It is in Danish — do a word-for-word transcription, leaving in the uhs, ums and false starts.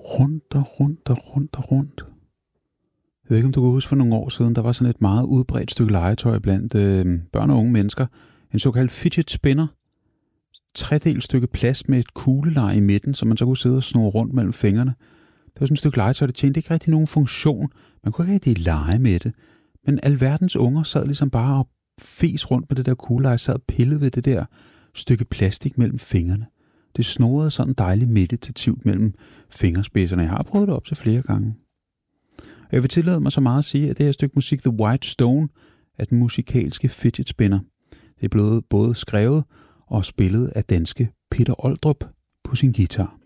rundt og rundt og rundt og rundt. Jeg ved ikke, om du kan huske for nogle år siden, der var sådan et meget udbredt stykke legetøj blandt øh, børn og unge mennesker. En såkaldt fidget spinner. Tredelt stykke plast med et kugleleje i midten, så man så kunne sidde og snurre rundt mellem fingrene. Det var sådan et stykke legetøj, det tjente ikke rigtig nogen funktion. Man kunne ikke rigtig lege med det. Men alverdens unger sad ligesom bare og fes rundt med det der kugleleje, sad og pillede ved det der stykke plastik mellem fingrene. Det snurrede sådan dejligt meditativt mellem fingerspidserne. Jeg har prøvet det op til flere gange. Og jeg vil tillade mig så meget at sige, at det her stykke musik, The White Stone, er den musikalske fidget spinner. Det er blevet både skrevet og spillet af danske Peter Oldrup på sin guitar.